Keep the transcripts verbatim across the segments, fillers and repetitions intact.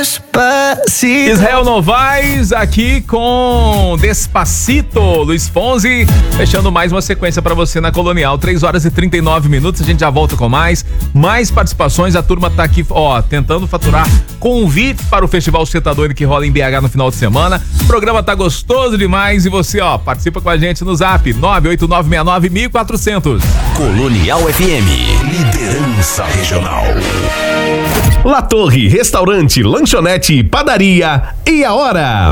Despacito. Israel Novaes aqui com Despacito, Luiz Fonsi, fechando mais uma sequência pra você na Colonial, três horas e trinta e nove minutos, a gente já volta com mais, mais participações, a turma tá aqui, ó, tentando faturar convites para o Festival Cê Tá Doido que rola em B H no final de semana, o programa tá gostoso demais e você, ó, participa com a gente no zap, nove oito nove seis nove um quatro zero zero. Colonial F M, liderança regional. La Torre, restaurante, lanchonete, padaria e a hora.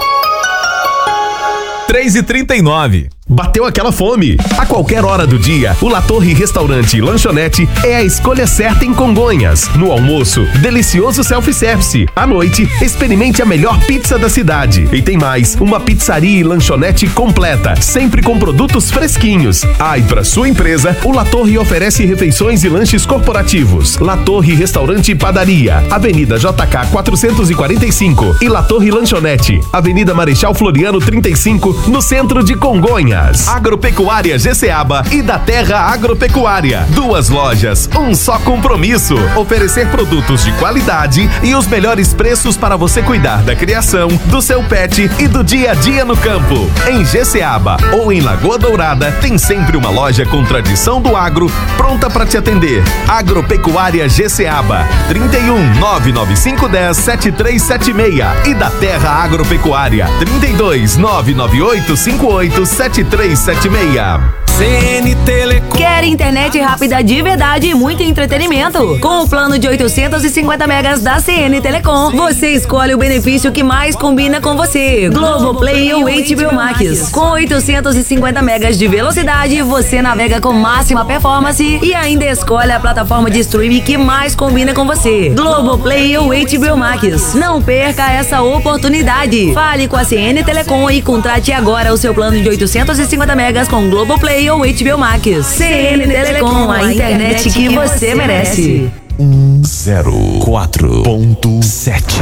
três e trinta e nove. Bateu aquela fome? A qualquer hora do dia, o La Torre Restaurante e Lanchonete é a escolha certa em Congonhas. No almoço, delicioso self-service. À noite, experimente a melhor pizza da cidade. E tem mais, uma pizzaria e lanchonete completa, sempre com produtos fresquinhos. Ah, e para sua empresa, o La Torre oferece refeições e lanches corporativos. La Torre Restaurante e Padaria, Avenida J K quatrocentos e quarenta e cinco e La Torre Lanchonete, Avenida Marechal Floriano trinta e cinco, no centro de Congonhas. Agropecuária Jeceaba e da Terra Agropecuária. Duas lojas, um só compromisso. Oferecer produtos de qualidade e os melhores preços para você cuidar da criação, do seu pet e do dia a dia no campo. Em Jeceaba ou em Lagoa Dourada, tem sempre uma loja com tradição do agro pronta para te atender. Agropecuária Jeceaba, trinta e um, nove nove cinco um zero, sete três sete seis e da Terra Agropecuária, trinta e dois, nove nove oito cinco oito sete três sete seis. C N Telecom. Quer internet rápida de verdade e muito entretenimento? Com o plano de oitocentos e cinquenta megas da C N Telecom, você escolhe o benefício que mais combina com você. Globoplay ou H B O Max. Com oitocentos e cinquenta megas de velocidade, você navega com máxima performance e ainda escolhe a plataforma de streaming que mais combina com você. Globoplay ou H B O Max. Não perca essa oportunidade. Fale com a C N Telecom e contrate agora o seu plano de oitocentos e cinquenta megas com Globoplay ou H B O Max. C N Telecom, a internet que você merece. um zero quatro ponto sete.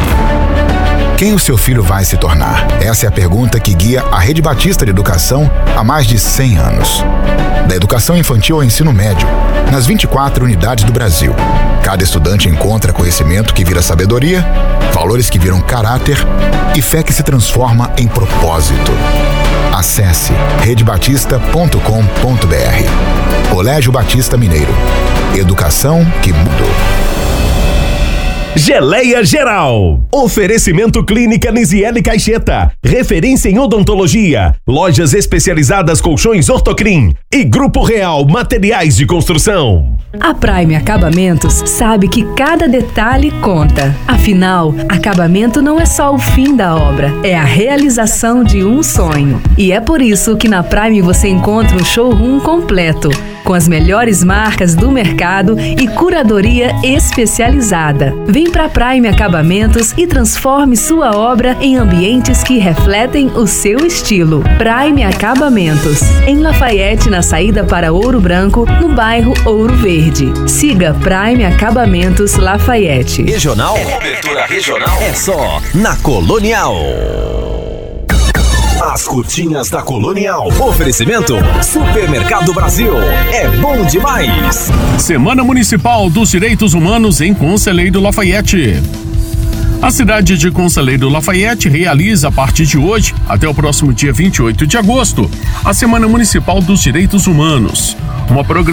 Quem o seu filho vai se tornar? Essa é a pergunta que guia a Rede Batista de Educação há mais de cem anos. Da educação infantil ao ensino médio, nas vinte e quatro unidades do Brasil, cada estudante encontra conhecimento que vira sabedoria, valores que viram caráter e fé que se transforma em propósito. Acesse rede batista ponto com ponto b r. Colégio Batista Mineiro. Educação que mudou. Geleia Geral. Oferecimento Clínica Nisiele Caixeta. Referência em odontologia. Lojas especializadas Colchões Ortocrim. E Grupo Real Materiais de Construção. A Prime Acabamentos sabe que cada detalhe conta. Afinal, acabamento não é só o fim da obra, é a realização de um sonho. E é por isso que na Prime você encontra um showroom completo, com as melhores marcas do mercado e curadoria especializada. Vem pra Prime Acabamentos e transforme sua obra em ambientes que refletem o seu estilo. Prime Acabamentos, em Lafayette, na saída para Ouro Branco, no bairro Ouro Verde. Siga Prime Acabamentos Lafayette. Regional, cobertura regional é só na Colonial. As curtinhas da Colonial. Oferecimento Supermercado Brasil. É bom demais. Semana Municipal dos Direitos Humanos em Conselheiro Lafayette. A cidade de Conselheiro Lafayette realiza a partir de hoje, até o próximo dia vinte e oito de agosto, a Semana Municipal dos Direitos Humanos. Uma programação